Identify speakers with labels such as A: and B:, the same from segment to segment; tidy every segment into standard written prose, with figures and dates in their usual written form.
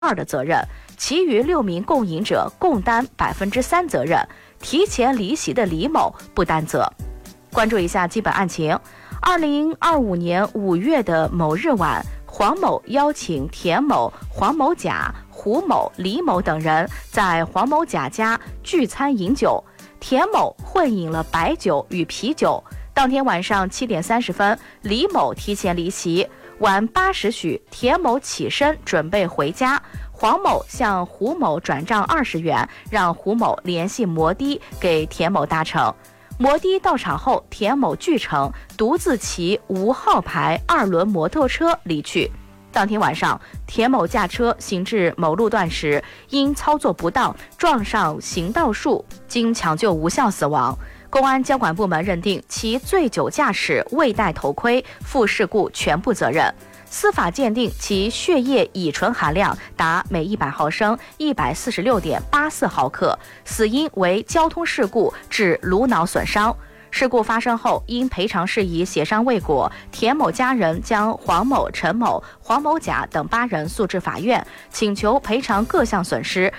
A: 2%的责任，其余6名共赢者共担3%责任。提前离席的李某不担责。关注一下基本案情：2025年5月的某日晚，黄某邀请田某、黄某甲、胡某、李某等人在黄某甲家聚餐饮酒，田某混饮了白酒与啤酒。当天晚上7点30分，李某提前离席。晚8时许，田某起身准备回家，黄某向胡某转账20元，让胡某联系摩的给田某搭乘。摩的到场后，田某拒乘，独自骑无号牌2轮摩托车离去。当天晚上，田某驾车行至某路段时，因操作不当撞上行道树，经抢救无效死亡。公安交管部门认定其醉酒驾驶、未戴头盔，负事故全部责任。司法鉴定其血液乙醇含量达每100毫升146.84毫克，死因为交通事故致颅脑损伤。事故发生后，因赔偿事宜协商未果，田某家人将黄某、陈某、黄某甲等8人诉至法院，请求赔偿各项损失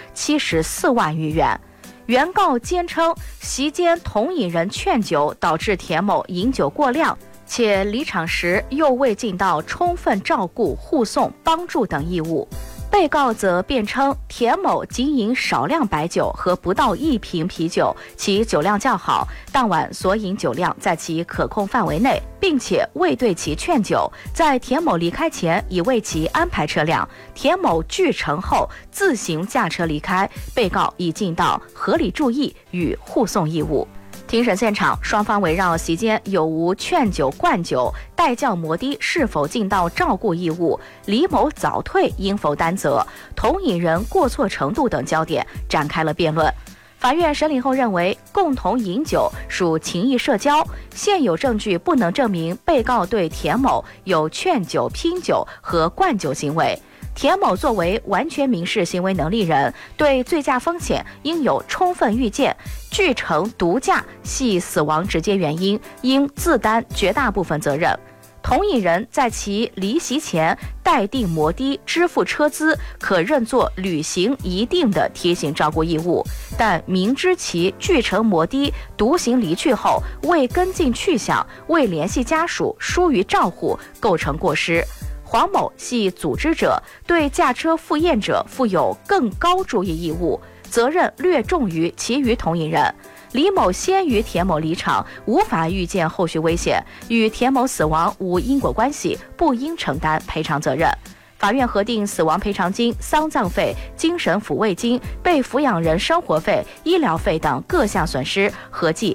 A: 74万余元。原告坚称，席间同饮人劝酒，导致田某饮酒过量，且离场时又未尽到充分照顾、护送、帮助等义务。被告则辩称，田某仅饮少量白酒和不到1瓶啤酒，其酒量较好，当晚所饮酒量在其可控范围内，并且未对其劝酒。在田某离开前已为其安排车辆，田某拒乘后自行驾车离开，被告已尽到合理注意与护送义务。庭审现场，双方围绕席间有无劝酒、灌酒、代叫摩的是否尽到照顾义务、李某早退应否担责、同饮人过错程度等焦点展开了辩论。法院审理后认为，共同饮酒属情谊社交，现有证据不能证明被告对田某有劝酒、拼酒和灌酒行为。田某作为完全民事行为能力人，对醉驾风险应有充分预见，拒乘毒驾系死亡直接原因，应自担绝大部分责任。同饮人在其离席前代订摩的支付车资，可认作履行一定的提醒照顾义务，但明知其拒乘摩的独行离去后，未跟进去向，未联系家属，疏于照护，构成过失。黄某系组织者，对驾车赴宴者负有更高注意义务，责任略重于其余同饮人。李某先于田某离场，无法预见后续危险，与田某死亡无因果关系，不应承担赔偿责任。法院核定死亡赔偿金、丧葬费、精神抚慰金、被抚养人生活费、医疗费等各项损失合计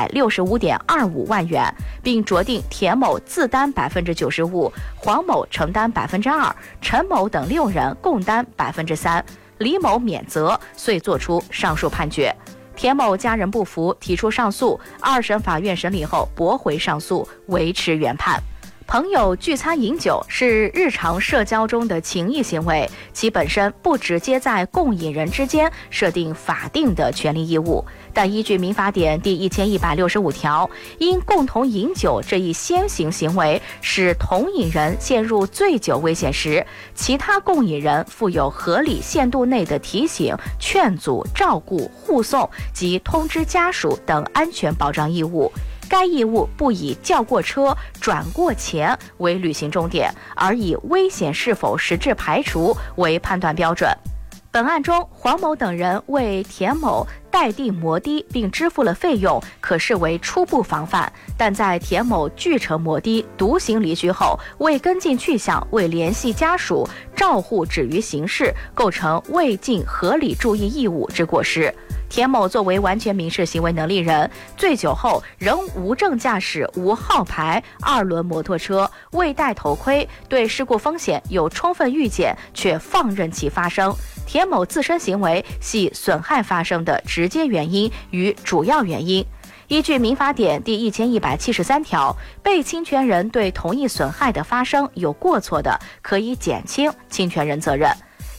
A: 165.25万元，并酌定田某自担95%，黄某承担2%，陈某等6人共担3%，李某免责，遂作出上述判决。田某家人不服，提出上诉，2审法院审理后驳回上诉，维持原判。朋友聚餐饮酒是日常社交中的情谊行为，其本身不直接在共饮人之间设定法定的权利义务，但依据民法典第1165条，因共同饮酒这一先行行为使同饮人陷入醉酒危险时，其他共饮人负有合理限度内的提醒、劝阻、照顾、护送及通知家属等安全保障义务。该义务不以叫过车、转过钱为履行重点，而以危险是否实质排除为判断标准。本案中，黄某等人为田某代订摩的并支付了费用，可视为初步防范，但在田某拒乘摩的独行离去后，未跟进去向，未联系家属，照护止于刑事，构成未尽合理注意义务之过失。田某作为完全民事行为能力人，醉酒后仍无证驾驶无号牌2轮摩托车，未戴头盔，对事故风险有充分预见，却放任其发生。田某自身行为系损害发生的直接原因与主要原因。依据民法典第1173条，被侵权人对同一损害的发生有过错的，可以减轻侵权人责任。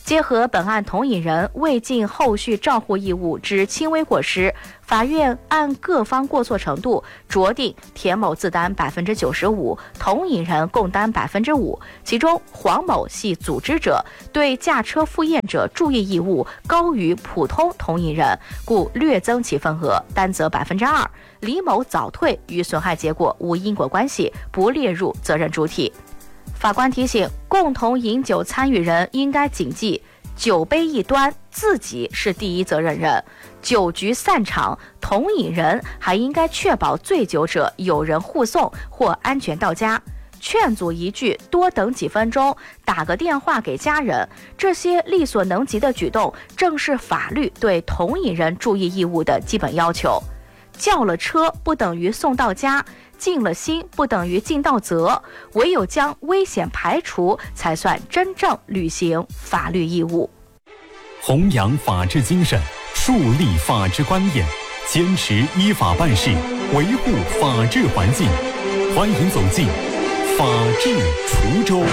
A: 结合本案同瘾人未尽后续照护义务之轻微过失，法院按各方过错程度酌定田某自担95%，同瘾人共担5%。其中黄某系组织者，对驾车赴宴者注意义务高于普通同瘾人，故略增其份额，担责2%。李某早退，与损害结果无因果关系，不列入责任主体。法官提醒，共同饮酒参与人应该谨记酒杯一端，自己是第一责任人。酒局散场，同饮人还应该确保醉酒者有人护送或安全到家。劝阻一句，多等几分钟，打个电话给家人，这些力所能及的举动，正是法律对同饮人注意义务的基本要求。叫了车不等于送到家，尽了心不等于尽到责，唯有将危险排除，才算真正履行法律义务。
B: 弘扬法治精神，树立法治观念，坚持依法办事，维护法治环境。欢迎走进法治滁州。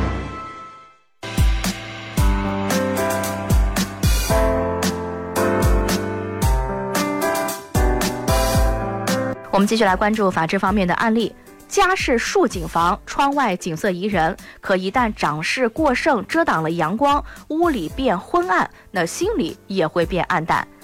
A: 我们继续来关注法治方面的案例。家是竖景房，窗外景色宜人，可一旦长势过盛，遮挡了阳光，屋里变昏暗，那心里也会变暗淡。